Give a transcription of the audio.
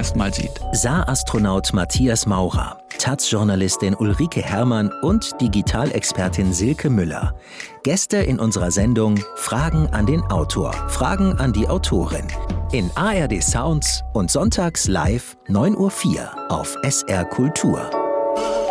ersten Mal sieht. Saarastronaut Matthias Maurer, Taz-Journalistin Ulrike Herrmann und Digitalexpertin Silke Müller. Gäste in unserer Sendung Fragen an den Autor, Fragen an die Autorin. In ARD Sounds und sonntags live 9:04 Uhr auf SR Kultur.